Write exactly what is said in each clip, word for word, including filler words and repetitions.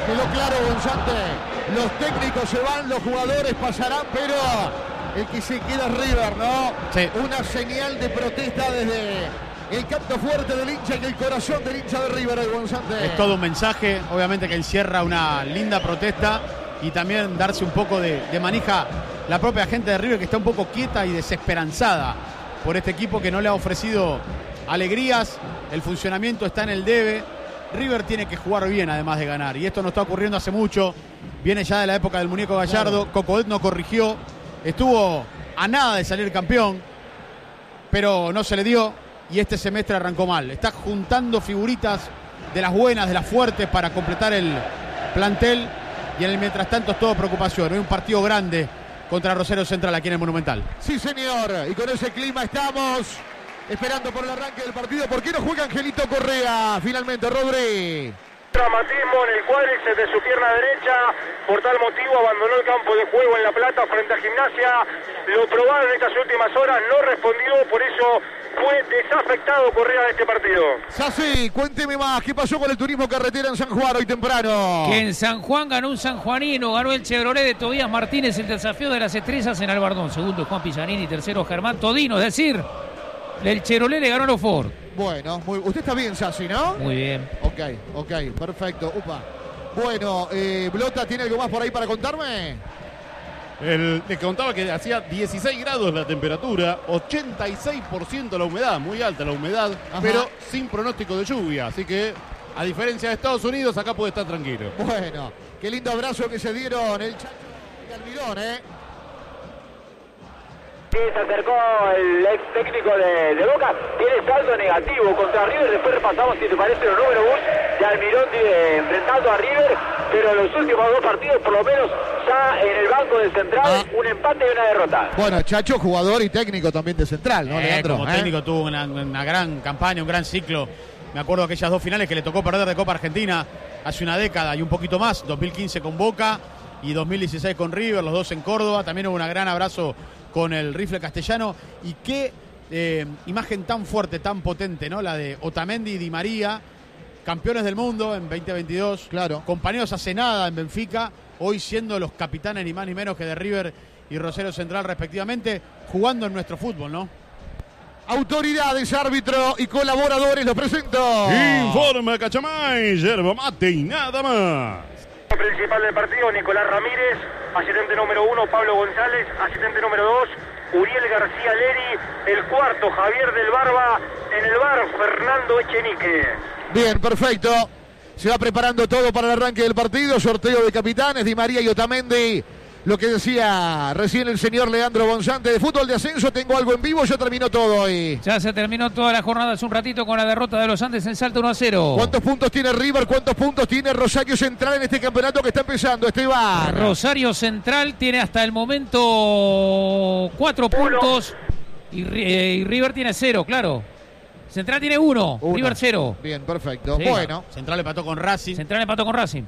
Quedó claro, Gonzante. Los técnicos se van, los jugadores pasarán, pero el que se queda es River, ¿no? Sí. Una señal de protesta desde el canto fuerte del hincha y el corazón del hincha de River, el Gonzante. Es todo un mensaje, obviamente, que encierra una linda protesta y también darse un poco de, de manija la propia gente de River, que está un poco quieta y desesperanzada por este equipo que no le ha ofrecido alegrías. El funcionamiento está en el debe. River tiene que jugar bien, además de ganar, y esto no está ocurriendo hace mucho. Viene ya de la época del muñeco Gallardo. Claro. Cocodet no corrigió, estuvo a nada de salir campeón, pero no se le dio, y este semestre arrancó mal. Está juntando figuritas de las buenas, de las fuertes, para completar el plantel, y en el mientras tanto es todo preocupación. Hay un partido grande contra Rosario Central aquí en el Monumental. Sí, señor, y con ese clima estamos esperando por el arranque del partido. ¿Por qué no juega Angelito Correa finalmente, Rodri? Dramatismo en el cuádriceps de su pierna derecha, por tal motivo abandonó el campo de juego en La Plata frente a Gimnasia. Lo probaron en estas últimas horas, no respondió, por eso fue desafectado Correa de este partido. Sassi, cuénteme más, ¿qué pasó con el turismo carretera en San Juan hoy temprano? Que en San Juan ganó un sanjuanino, ganó el Chevrolet de Tobías Martínez, el desafío de las estrellas en Albardón. Segundo Juan Pillanini, tercero Germán Todino, es decir, el Chevrolet le ganó a los Ford. Bueno, muy, usted está bien, Sassi, ¿no? Muy bien. Ok, ok, perfecto. Upa. Bueno, eh, Blota, ¿tiene algo más por ahí para contarme? El, le contaba que hacía dieciséis grados la temperatura, ochenta y seis por ciento la humedad, muy alta la humedad, Ajá. pero sin pronóstico de lluvia. Así que, a diferencia de Estados Unidos, acá puede estar tranquilo. Bueno, qué lindo abrazo que se dieron el Chacho y Almirón, ¿eh? Sí, se acercó el ex técnico de, de Boca, tiene saldo negativo contra River. Después repasamos, si te parece, los números de Almirón de, enfrentando a River, pero los últimos dos partidos, por lo menos ya en el banco de Central, ah. un empate y una derrota. Bueno, Chacho, jugador y técnico también de Central, ¿no, eh, Leandro? Como ¿eh? técnico tuvo una, una gran campaña, un gran ciclo. Me acuerdo de aquellas dos finales que le tocó perder de Copa Argentina hace una década y un poquito más, dos mil quince con Boca y dos mil dieciséis con River, los dos en Córdoba. También hubo un gran abrazo con el rifle castellano, y qué eh, imagen tan fuerte, tan potente, ¿no? La de Otamendi y Di María, campeones del mundo en veinte veintidós, claro, compañeros hace nada en Benfica, hoy siendo los capitanes ni más ni menos que de River y Rosario Central respectivamente, jugando en nuestro fútbol, ¿no? Autoridades, árbitro y colaboradores, lo presento. Informa Cachamay, yerba mate y nada más. Principal del partido, Nicolás Ramírez, asistente número uno, Pablo González, asistente número dos, Uriel García Leri, el cuarto, Javier del Barba, en el bar, Fernando Echenique. Bien, perfecto. Se va preparando todo para el arranque del partido, sorteo de capitanes, Di María y Otamendi. Lo que decía recién el señor Leandro Bonzante, de fútbol de ascenso tengo algo en vivo, ya terminó todo hoy. Ya se terminó toda la jornada hace un ratito con la derrota de los Andes en Salta uno a cero. ¿Cuántos puntos tiene River? ¿Cuántos puntos tiene Rosario Central en este campeonato que está empezando, Esteban? Rosario Central tiene hasta el momento cuatro puntos y, eh, y River tiene cero, claro. Central tiene uno, uno. River cero. Bien, perfecto. Sí. Bueno. Central empató con Racing. Central empató con Racing.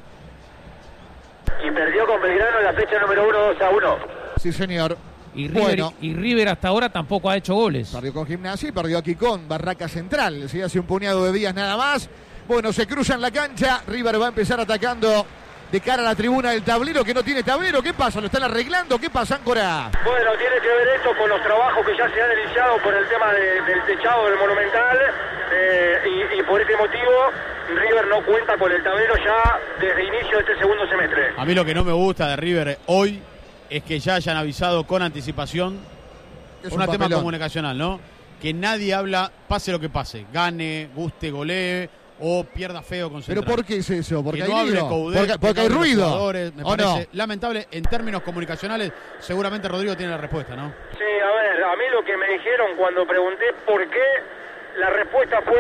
Y perdió con Belgrano en la fecha número uno, dos a uno. Sí, señor. Y River, bueno. y River hasta ahora tampoco ha hecho goles. Perdió con Gimnasia y perdió aquí con Barraca Central. Sí, hace un puñado de días nada más. Bueno, se cruzan la cancha. River va a empezar atacando de cara a la tribuna del tablero, que no tiene tablero. ¿Qué pasa? ¿Lo están arreglando? ¿Qué pasa, Áncora? Bueno, tiene que ver eso con los trabajos que ya se han iniciado por el tema de, del techado del Monumental. Eh, y, y por este motivo River no cuenta con el tablero ya desde inicio de este segundo semestre. A mí lo que no me gusta de River hoy es que ya hayan avisado con anticipación, es un, un tema comunicacional, ¿no? Que nadie habla, pase lo que pase, gane, guste, golee o pierda feo con Central. ¿Pero por qué es eso? ¿Porque que hay no ruido? Coudet, porque, porque hay ruido. Me ¿O parece no? lamentable en términos comunicacionales. Seguramente Rodrigo tiene la respuesta, ¿no? Sí, a ver, a mí lo que me dijeron cuando pregunté por qué, la respuesta fue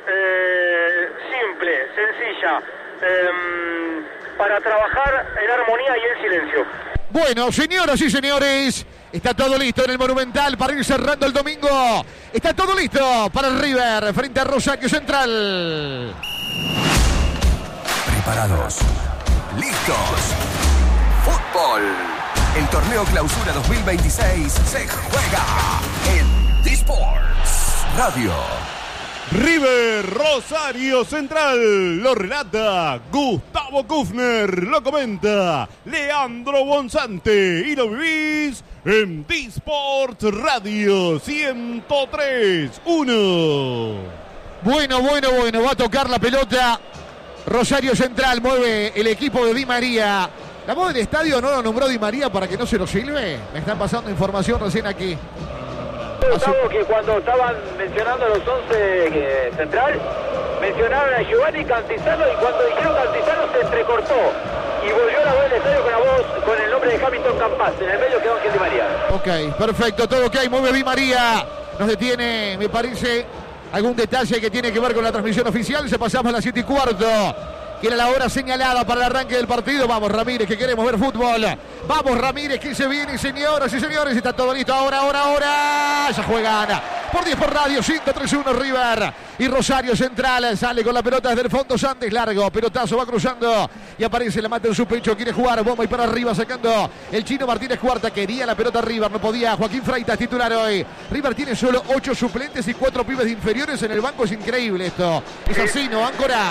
eh, simple, sencilla. Eh, para trabajar en armonía y en silencio. Bueno, señoras y señores, está todo listo en el Monumental para ir cerrando el domingo. Está todo listo para el River frente a Rosario Central. Preparados, listos. Fútbol. El torneo Clausura dos mil veintiséis se juega en D-Sports Radio. River Rosario Central, lo relata Gustavo Kufner, lo comenta Leandro Bonzante y lo vivís en D-Sport Radio ciento tres punto uno. Bueno, bueno, bueno, va a tocar la pelota Rosario Central, mueve el equipo de Di María. La voz del estadio no lo nombró Di María para que no se lo silbe. Me están pasando información recién aquí. Gustavo, que cuando estaban mencionando los once eh, central, mencionaron a Giovanni Cantizano y cuando dijeron Cantizano se entrecortó y volvió la voz del estadio con la voz, con el nombre de Hamilton Campas. En el medio quedó Ángel Di María. Ok, perfecto, todo ok, mueve Di María. Nos detiene, me parece, algún detalle que tiene que ver con la transmisión oficial. Se pasamos a las siete y cuarto. Que era la hora señalada para el arranque del partido. Vamos, Ramírez, que queremos ver fútbol. Vamos, Ramírez, que se viene, señoras y señores. Está todo listo. Ahora, ahora, ahora. Ya juegan por diez por radio. ciento tres punto uno River. Y Rosario Central sale con la pelota desde el fondo. Sandes largo. Pelotazo va cruzando. Y aparece, la mata en su pecho. Quiere jugar. Bomba y para arriba sacando el chino Martínez Cuarta. Quería la pelota River. No podía. Joaquín Freitas titular hoy. River tiene solo ocho suplentes y cuatro pibes de inferiores en el banco. Es increíble esto. Es así, ¿no, Áncora?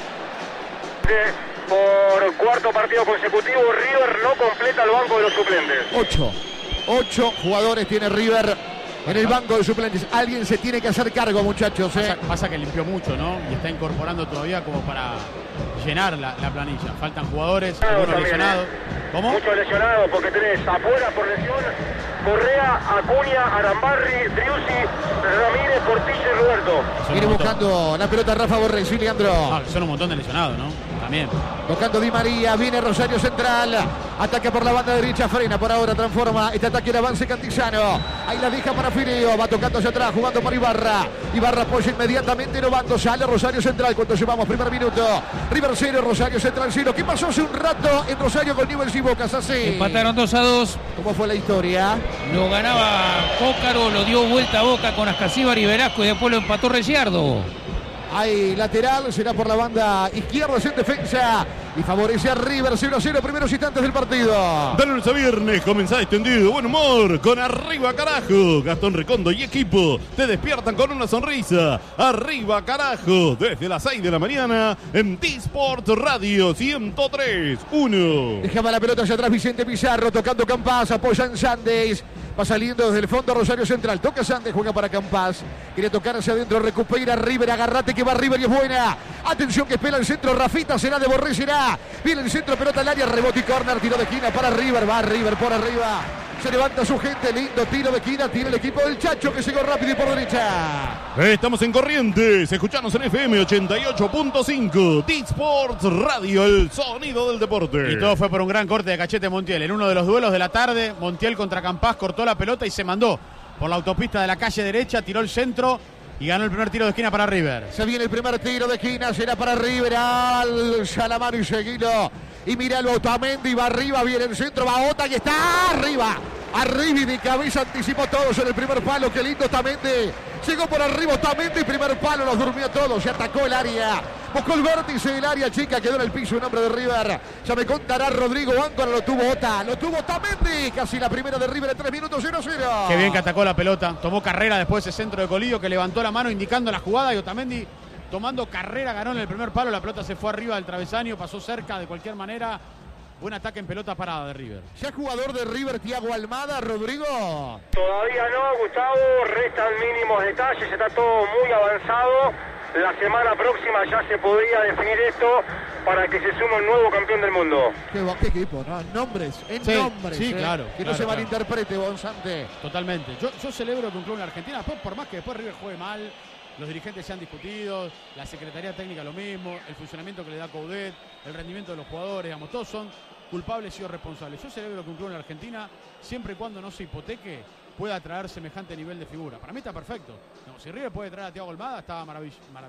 Por cuarto partido consecutivo, River no completa el banco de los suplentes. Ocho. Ocho jugadores tiene River en el banco de suplentes. Alguien se tiene que hacer cargo, muchachos. ¿eh? Pasa, pasa que limpió mucho, ¿no? Y está incorporando todavía como para llenar la, la planilla. Faltan jugadores, Claro, algunos también, lesionados. ¿eh? ¿Cómo? Muchos lesionados porque tenés afuera por lesión Correa, Acuña, Arambarri, Driussi, Ramírez, Portillo y Roberto. Son Viene un montón. buscando la pelota Rafa Borrés, sí, Leandro. Ah, son un montón de lesionados, ¿no? También. Tocando Di María, viene Rosario Central, ataca por la banda derecha, frena por ahora, transforma este ataque en avance Cantizano, ahí la deja para Fileo, va tocando hacia atrás, jugando por Ibarra, Ibarra apoya inmediatamente, Novando, sale Rosario Central, cuando llevamos primer minuto, River cero, Rosario Central cero. ¿Qué pasó hace un rato en Rosario con Newell's y Boca? Así. Empataron dos a dos. ¿Cómo fue la historia? Lo ganaba Cócaro, lo dio vuelta a Boca con Ascasíbar y Velasco y después lo empató Reyardo. Hay lateral, será por la banda izquierda en defensa y favorece a River. Cero a cero, primeros instantes del partido. De lunes a viernes, comenzá extendido, buen humor, con Arriba Carajo. Gastón Recondo y equipo te despiertan con una sonrisa. Arriba Carajo, desde las seis de la mañana en D-Sport Radio ciento tres punto uno. Dejaba la pelota hacia atrás Vicente Pizarro, tocando Campas, apoya en Sandes. Va saliendo desde el fondo Rosario Central. Toca Sandes, juega para Campas. Quiere tocar hacia adentro, recupera River. Agarrate que va River y es buena. Atención que espera el centro. Rafita será de Borré, será. Viene el centro, pelota al área. Rebote y corner, tiro de esquina para River. Va River por arriba. Se levanta su gente, lindo tiro de esquina. Tiene el equipo del Chacho que llegó rápido y por derecha. Estamos en Corrientes, escuchanos en F M ochenta y ocho punto cinco. D-Sport Radio, el sonido del deporte. Y todo fue por un gran corte de Cachete Montiel. En uno de los duelos de la tarde, Montiel contra Campas cortó la pelota y se mandó por la autopista de la calle derecha, tiró el centro y ganó el primer tiro de esquina para River. Se viene el primer tiro de esquina, será para River. Alza la mano y seguilo. Y míralo, Otamendi va arriba, viene el centro, va Ota que está arriba. Arriba y de cabeza anticipó todos en el primer palo. Qué lindo Otamendi. Llegó por arriba Otamendi, primer palo, los durmió todos. Se atacó el área. Buscó el vértice del área chica, quedó en el piso un hombre de River. Ya me contará Rodrigo Áncora, lo tuvo Ota, lo tuvo Otamendi. Casi la primera de River en tres minutos, cero cero. Qué bien que atacó la pelota. Tomó carrera después ese centro de Colillo que levantó la mano indicando la jugada y Otamendi tomando carrera ganó en el primer palo. La pelota se fue arriba del travesaño, pasó cerca de cualquier manera. Buen ataque en pelota parada de River. Ya jugador de River, Thiago Almada, Rodrigo. Todavía no, Gustavo, restan mínimos detalles, está todo muy avanzado. La semana próxima ya se podría definir esto para que se sume un nuevo campeón del mundo. Qué, qué equipo, ¿no? Nombres, en Sí, nombres. sí, ¿eh? claro, Que claro, no se claro. malinterprete, Bonzante. Totalmente. Yo, yo celebro que un club en la Argentina, después, por más que después River juegue mal, los dirigentes sean discutidos, la Secretaría Técnica lo mismo, el funcionamiento que le da Coudet, el rendimiento de los jugadores, digamos, todos son culpables y o responsables. Yo celebro que un club en la Argentina, siempre y cuando no se hipoteque, pueda traer semejante nivel de figura. Para mí está perfecto. No, si River puede traer a Thiago Almada, está maravilloso.